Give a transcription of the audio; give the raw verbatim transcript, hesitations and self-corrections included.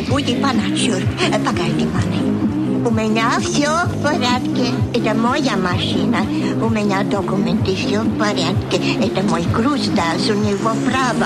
Уйди поначур. Погоди, маны. У меня все в порядке. Это моя машина. У меня документы все в порядке. Это мой груз, да, у него право.